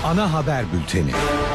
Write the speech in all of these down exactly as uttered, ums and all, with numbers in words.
Ana haber bülteni.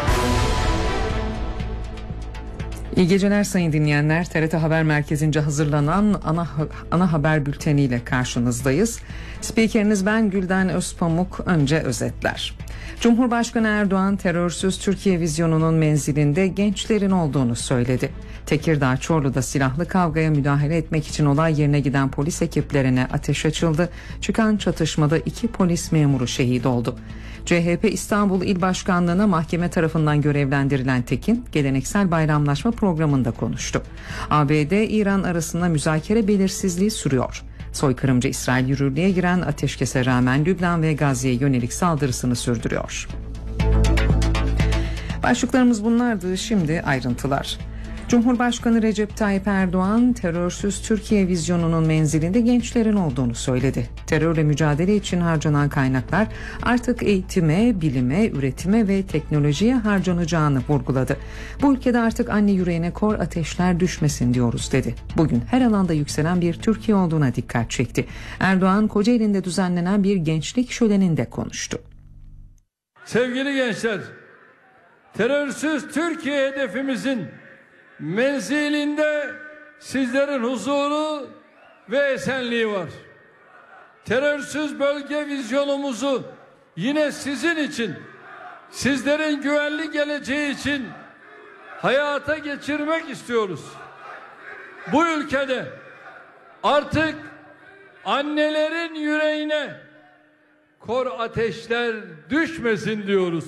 İyi geceler sayın dinleyenler. T R T Haber Merkezi'nce hazırlanan ana, ana haber bülteniyle karşınızdayız. Spikeriniz ben Gülden Özpamuk. Önce özetler. Cumhurbaşkanı Erdoğan terörsüz Türkiye vizyonunun menzilinde gençlerin olduğunu söyledi. Tekirdağ Çorlu'da silahlı kavgaya müdahale etmek için olay yerine giden polis ekiplerine ateş açıldı. Çıkan çatışmada iki polis memuru şehit oldu. C H P İstanbul İl Başkanlığı'na mahkeme tarafından görevlendirilen Tekin, geleneksel bayramlaşma programında konuştu. A B D-İran arasında müzakere belirsizliği sürüyor. Soykırımcı İsrail yürürlüğe giren ateşkese rağmen Lübnan ve Gazze'ye yönelik saldırısını sürdürüyor. Başlıklarımız bunlardı, şimdi ayrıntılar. Cumhurbaşkanı Recep Tayyip Erdoğan, terörsüz Türkiye vizyonunun menzilinde gençlerin olduğunu söyledi. Terörle mücadele için harcanan kaynaklar artık eğitime, bilime, üretime ve teknolojiye harcanacağını vurguladı. Bu ülkede artık anne yüreğine kor ateşler düşmesin diyoruz dedi. Bugün her alanda yükselen bir Türkiye olduğuna dikkat çekti. Erdoğan, Kocaeli'nde düzenlenen bir gençlik şöleninde konuştu. Sevgili gençler, terörsüz Türkiye hedefimizin menzilinde sizlerin huzuru ve esenliği var. Terörsüz bölge vizyonumuzu yine sizin için, sizlerin güvenli geleceği için hayata geçirmek istiyoruz. Bu ülkede artık annelerin yüreğine kor ateşler düşmesin diyoruz.